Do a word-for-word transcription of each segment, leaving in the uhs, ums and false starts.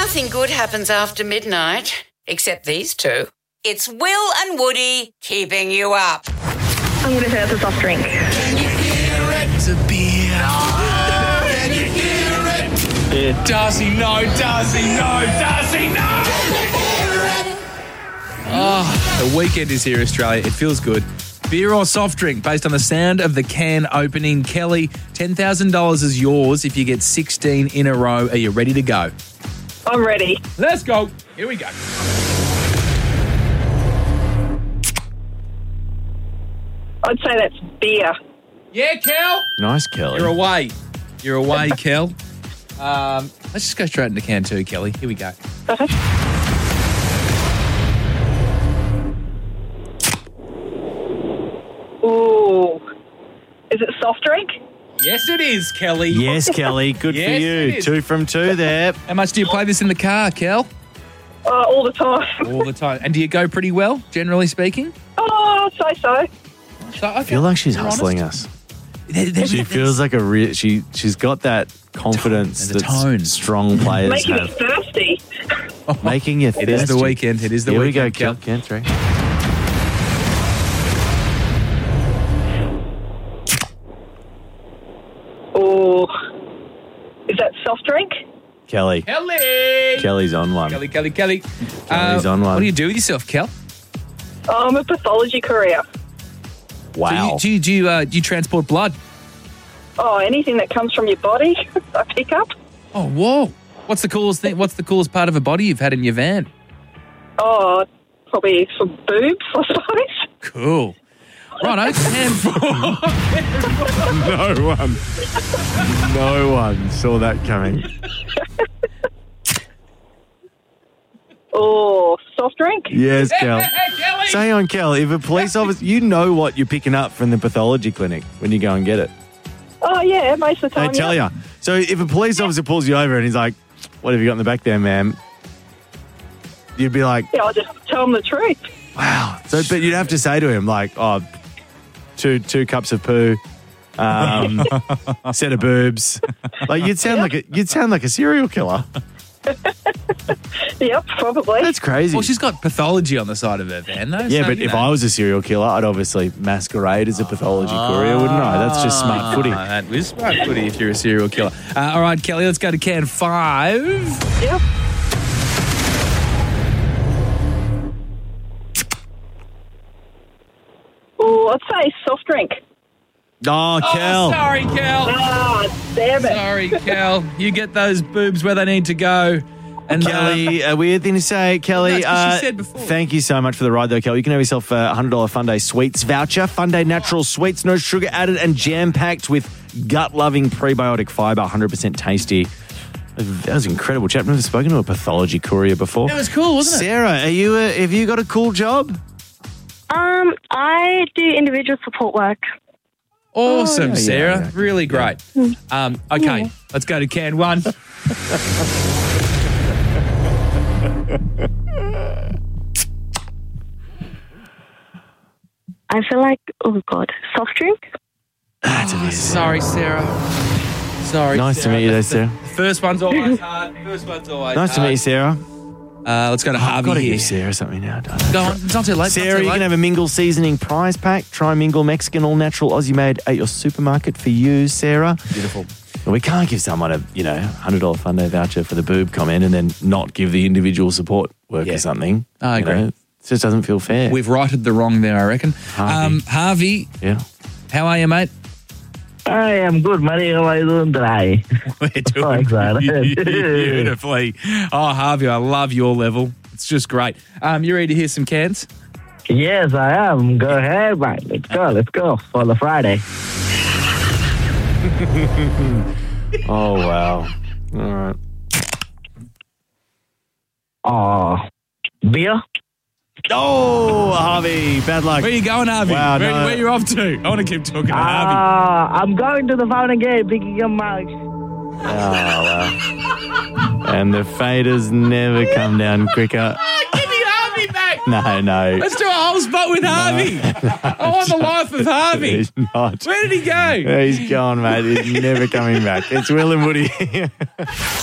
Nothing good happens after midnight, except these two. It's Will and Woody keeping you up. I'm going to say it's a soft drink. It's a beer. No, can you hear it? Yeah. Darcy, no, Darcy, no, Darcy, no! Oh, the weekend is here, Australia. It feels good. Beer or soft drink based on the sound of the can opening. Kelly, ten thousand dollars is yours if you get sixteen in a row. Are you ready to go? I'm ready. Let's go. Here we go. I'd say that's beer. Yeah, Kel. Nice, Kelly. You're away. You're away, Kel. Um, let's just go straight into can two, Kelly. Here we go. Okay. Ooh. Is it soft drink? Yes, it is, Kelly. Yes, Kelly. Good Yes, for it you. is. Two from two there. How much do you play this in the car, Kel? Uh, all the time. All the time. And do you go pretty well, generally speaking? Oh, I'd say so. So, okay. I feel like she's You're hustling honest. us. There- there- She there's- feels like a real. She she's got that confidence There's a that tone. strong players Making me have. thirsty. Making you. It is the thirsty. weekend. It is the Here weekend, we go, Kel. Kel. Can three. Ooh. Is that soft drink? Kelly. Kelly. Kelly's on one. Kelly, Kelly, Kelly. Kelly's on one. What do you do with yourself, Kel? Oh, I'm a pathology courier. Wow. Do you, do you, do you, uh, do you transport blood? Oh, anything that comes from your body, I pick up. Oh, whoa. What's the coolest thing? What's the coolest part of a body you've had in your van? Oh, probably some boobs, I suppose. Cool. Righto, can four. No one. No one saw that coming. Oh, soft drink? Yes, Kel. Kelly. Say on, Kel, if a police officer, you know what you're picking up from the pathology clinic when you go and get it. Oh, yeah, most of the They time. tell yeah. you. So if a police officer pulls you over and he's like, what have you got in the back there, ma'am? You'd be like, Yeah, I'll just tell them the truth. wow. So, but you'd have to say to him, like, oh, two two cups of poo, um, set of boobs. Like you'd sound like a you'd sound like a serial killer. Yep, probably. That's crazy. Well, she's got pathology on the side of her van, though. yeah, so, but you if know. I was a serial killer, I'd obviously masquerade as a pathology courier, wouldn't I? That's just smart footy. Ah, that is smart footy if you're a serial killer. Uh, all right, Kelly, let's go to can five. Yep. Oh, I'd say soft drink. Oh, Kel. Oh, sorry, Kel. Ah, damn it. Sorry, Kel. You get those boobs where they need to go. And Kelly, um, a weird thing to say, Kelly. No, it's 'cause she uh, said before. Thank you so much for the ride, though, Kelly. You can have yourself a one hundred dollars Funday Sweets voucher. Funday Natural Sweets, no sugar added and jam-packed with gut-loving prebiotic fibre, one hundred percent tasty. That was incredible. Chap, never spoken to a pathology courier before. That was cool, wasn't it? Sarah, are you a, have you got a cool job? Um, I do individual support work. Awesome, Oh, yeah, Sarah. yeah, yeah. Really great. Um, okay, let's go to can one. I feel like, oh God, soft drink? That's Oh, sorry, Sarah. Sorry, Nice to Sarah. meet you there, The- Sarah. The first one's always hard. First one's always Nice to hard. meet you, Sarah. Uh, let's go to I've Harvey got to here. give Sarah something now. Don't I? Go on. It's not too late. It's not Sarah, too you late. can have a Mingle seasoning prize pack. Try Mingle Mexican all natural Aussie made at your supermarket for you, Sarah. Beautiful. We can't give someone a you know one hundred dollars Funday voucher for the boob comment and then not give the individual support worker Yeah. something. I You agree. know, it just doesn't feel fair. We've righted the wrong there, I reckon. Harvey. Um, Harvey, yeah. how are you, mate? I am good, buddy. How are you doing today? We're doing excited. beautifully. Oh, Harvey, I love your level. It's just great. Um, you ready to hear some cans? Yes, I am. Go ahead, mate. Let's go. Let's go for the Friday. Oh wow. All right. Oh, beer? Oh, Harvey, bad luck. Where you going, Harvey? Wow, where, no. where you off to? I want to keep talking to Harvey. Ah, I'm going to the fountain gate, picking up my... Oh wow. And the faders never come down quicker. Give me Harvey back. No, no. Let's do a whole spot with Harvey. I want the life of Harvey. He's not. Where did he go? He's gone, mate. He's never coming back. It's Will and Woody.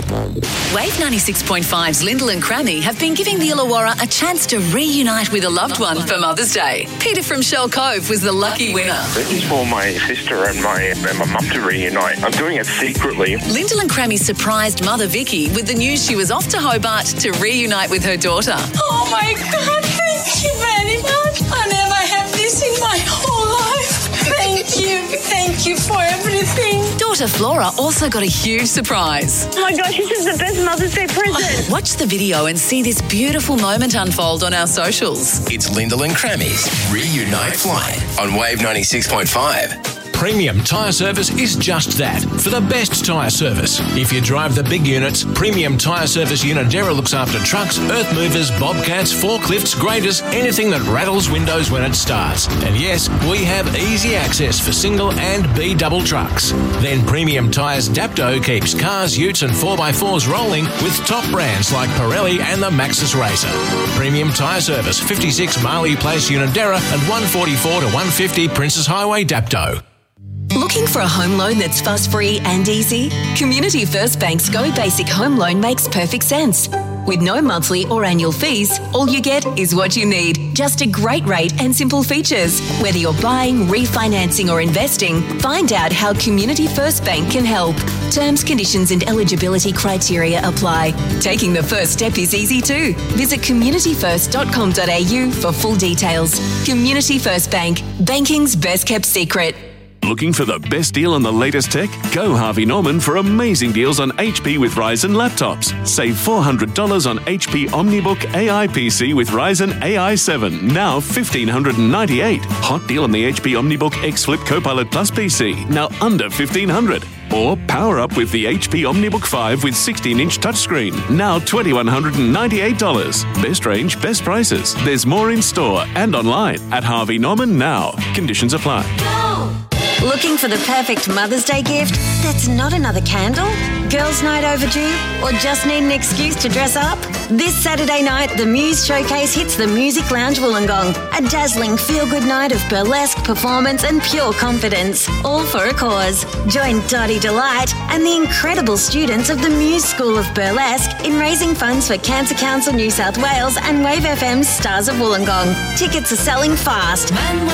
Wave ninety-six point five's Lyndall and Crammy have been giving the Illawarra a chance to reunite with a loved one for Mother's Day. Peter from Shell Cove was the lucky winner. This is for my sister and my and my mum to reunite. I'm doing it secretly. Lyndall and Crammy surprised mother Vicky with the news she was off to Hobart to reunite with her daughter. Oh my God, thank you very much. I never had this in my whole life. Thank you, thank you for everything. Daughter Flora also got a huge surprise. Oh my gosh, this is the best Mother's Day present. Watch the video and see this beautiful moment unfold on our socials. It's Lyndall and Crammy's Reunite Flight on Wave ninety-six point five. Premium Tyre Service is just that, for the best tyre service. If you drive the big units, Premium Tyre Service Unidera looks after trucks, earth movers, bobcats, forklifts, graders, anything that rattles windows when it starts. And yes, we have easy access for single and B-double trucks. Then Premium Tyres Dapto keeps cars, utes and four by fours rolling with top brands like Pirelli and the Maxxis Racer. Premium Tyre Service, fifty-six Marley Place Unidera and one forty-four to one fifty Princess Highway Dapto. Looking for a home loan that's fuss-free and easy? Community First Bank's Go Basic Home Loan makes perfect sense. With no monthly or annual fees, all you get is what you need. Just a great rate and simple features. Whether you're buying, refinancing or investing, find out how Community First Bank can help. Terms, conditions and eligibility criteria apply. Taking the first step is easy too. Visit community first dot com dot a u for full details. Community First Bank, banking's best kept secret. Looking for the best deal on the latest tech? Go Harvey Norman for amazing deals on H P with Ryzen laptops. Save four hundred dollars on H P OmniBook A I P C with Ryzen A I seven, now one thousand five hundred ninety-eight dollars. Hot deal on the H P OmniBook X Flip Copilot Plus P C, now under fifteen hundred dollars. Or power up with the H P OmniBook five with sixteen inch touchscreen, now two thousand one hundred ninety-eight dollars. Best range, best prices. There's more in store and online at Harvey Norman now. Conditions apply. Looking for the perfect Mother's Day gift that's not another candle? Girls' night overdue? Or just need an excuse to dress up? This Saturday night, the Muse Showcase hits the Music Lounge Wollongong. A dazzling feel-good night of burlesque, performance and pure confidence. All for a cause. Join Dottie Delight and the incredible students of the Muse School of Burlesque in raising funds for Cancer Council New South Wales and Wave F M's Stars of Wollongong. Tickets are selling fast.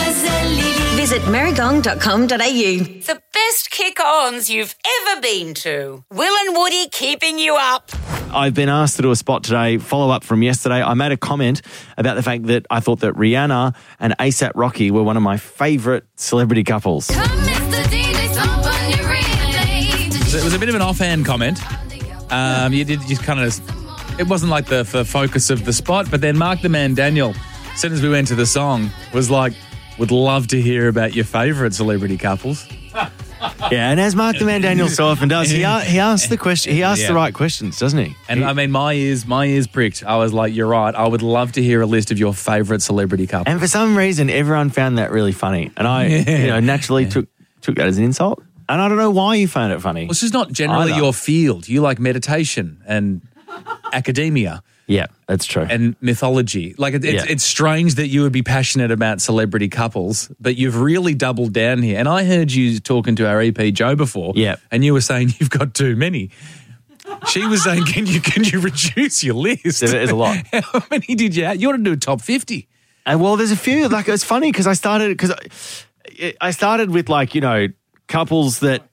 Visit merrygong dot com dot a u. The best kick-ons you've ever been to. Will and Woody keeping you up. I've been asked to do a spot today, follow up from yesterday. I made a comment about the fact that I thought that Rihanna and ASAP Rocky were one of my favourite celebrity couples. So it was a bit of an offhand comment. Um, you did just kind of, it wasn't like the, the focus of the spot, but then Mark the Man Daniel, as soon as we went to the song, was like, would love to hear about your favourite celebrity couples. Yeah, and as Mark the Man Daniel so often does, he, a- he asks the question. He asks Yeah. the right questions, doesn't he? And he, I mean, my ears, my ears pricked. I was like, you're right. I would love to hear a list of your favourite celebrity couples. And for some reason, everyone found that really funny, and I, Yeah. you know, naturally Yeah. took took that as an insult. And I don't know why you found it funny. Well, it's just not generally Either. your field. You like meditation and academia. Yeah, that's true. And mythology. Like, it, it's, Yeah. it's strange that you would be passionate about celebrity couples, but you've really doubled down here. And I heard you talking to our E P Joe before. Yeah. And you were saying you've got too many. She was saying, can you can you reduce your list? It is a lot. How many did you have? You ought to do a top fifty. And well, there's a few. Like, it's funny because I started because I, I started with like you know couples that.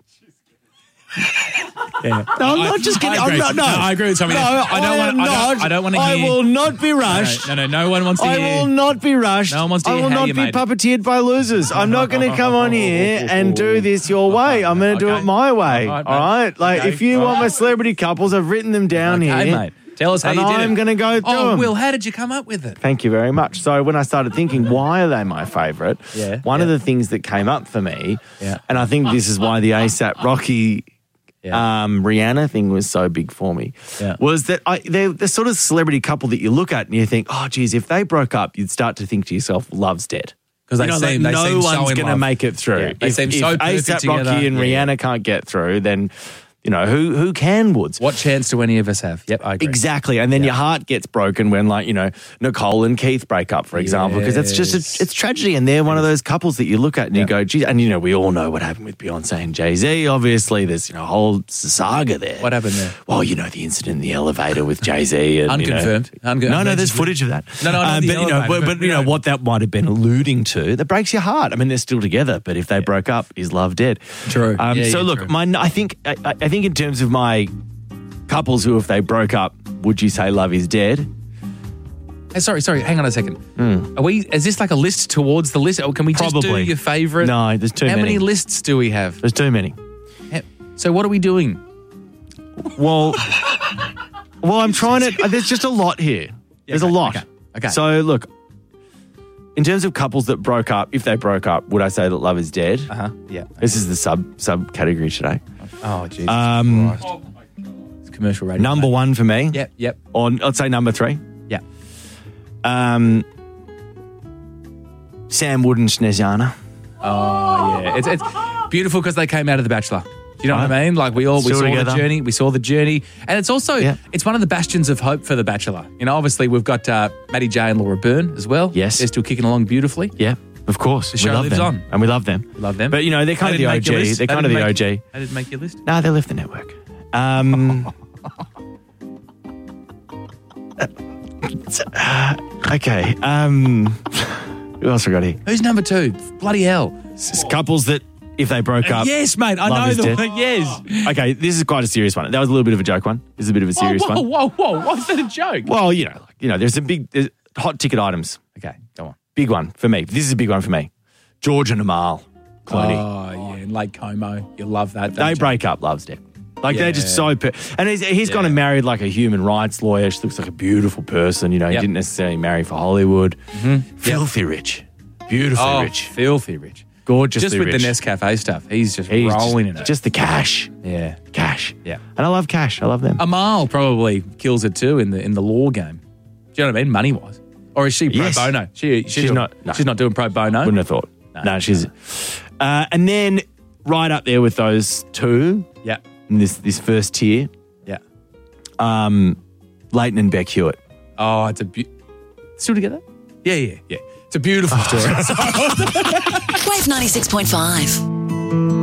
Yeah. No, I'm not just kidding. I I'm agree. not, no. No, I agree with Tommy. No, I don't I want. am I don't, not. I don't want to hear. I will not be rushed. No, no, no, no one wants to I hear. will not be rushed. No one wants to I hear will how not you be made it. puppeteered by losers. I'm not going to come on here and do this your way. I'm going to do Okay. it my way. All All right, right. mate. Like Okay. if you All want right. my celebrity couples, I've written them down Okay, here. mate. Tell us how and you did I'm it. going to go through Oh, them. Will, how did you come up with it? Thank you very much. So when I started thinking, why are they my favourite? Yeah, One yeah. of the things that came up for me, Yeah. and I think this is why the ASAP Rocky Yeah. um, Rihanna thing was so big for me, Yeah. was that I, they're the sort of celebrity couple that you look at and you think, oh, geez, if they broke up, you'd start to think to yourself, love's dead. 'Cause they You know, seem- like, they no seem so one's in going to love. make it through. Yeah, they if seem if so perfect ASAP together. Rocky and Yeah. Rihanna can't get through, then You know, who who can Woods? What chance do any of us have? Yep, I agree. Exactly. And then your heart gets broken when, like, you know, Nicole and Keith break up, for example, because it's just, a, it's tragedy. And they're one of those couples that you look at and you go, geez, and, you know, we all know what happened with Beyonce and Jay-Z. Obviously, there's, you know, a whole saga there. What happened there? Well, you know, the incident in the elevator with Jay-Z. And, Unconfirmed. You know, Unconfirmed. no, no, there's footage of that. No, no, um, the but, you know, elevator, but, but, you know, what that might have been alluding to, that breaks your heart. I mean, they're still together, but if they broke up, is love dead? True. Um, Yeah, so, yeah, look, true. my, I think, I, I think in terms of my couples who, if they broke up, would you say love is dead? Hey, sorry, sorry. Hang on a second. Are we? Is this like a list towards the list, or can we just Probably. do your favourite? No, there's too How many. many lists do we have? There's too many. So what are we doing? Well, well, I'm trying to. There's just a lot here. There's a lot. okay, okay. So look, in terms of couples that broke up, if they broke up, would I say that love is dead? Uh huh. Yeah. This is the sub subcategory today. Oh, Jesus Um, Christ. It's commercial radio. Number mate. one for me. Yep. Yep. Or I'd say number three. Yeah. Um, Sam Wood and Snezana. Oh yeah. It's it's beautiful because they came out of The Bachelor. Do you know what I mean? Like we all we Still saw together. the journey. We saw the journey, and it's also Yeah. it's one of the bastions of hope for The Bachelor. You know, obviously we've got uh, Maddie J and Laura Byrne as well. Yes. They're still kicking along beautifully. Yeah, of course. The show we love lives them. on. And we love them. We love them. But, you know, they're kind They of the didn't make your O G. list. They're They kind of the didn't O make- G. They didn't make your list. No, they left the network. Um, uh, okay. Um, who else we got here? Who's number two? Bloody hell. S- Couples that, if they broke up. Yes, mate. I love know is the dead. one. Yes. Okay, this is quite a serious one. That was a little bit of a joke one. This is a bit of a serious whoa, one. whoa, whoa, whoa. Why is that a joke? Well, you know, like, you know, there's some big there's hot ticket items. Okay, go on. Big one for me. This is a big one for me. George and Amal Clooney. Oh, yeah. In Lake Como. You love that. they don't you? break up, love's dead. Like, Yeah. they're just so... Per- and he's, he's gone and married, like, a human rights lawyer. She looks like a beautiful person. You know, he Yep. didn't necessarily marry for Hollywood. Mm-hmm. Filthy rich. Beautifully Oh, rich. filthy rich. Gorgeously Just with rich. the Nescafe stuff. He's just He's rolling just, in it. just the cash. yeah. Cash. Yeah. And I love cash. I love them. Amal probably kills it too in the in the law game. Do you know what I mean? Money wise. Or is she pro Yes. bono? She, she's, She's not, not- no. She's not doing pro bono. Wouldn't have thought. No. No, she's... Uh, and then right up there with those two, Yeah. in this, this first tier, Yeah. um, Leighton and Beck Hewitt. Oh, it's a be- still together? Yeah, yeah, yeah. It's a beautiful story. Wave ninety-six point five.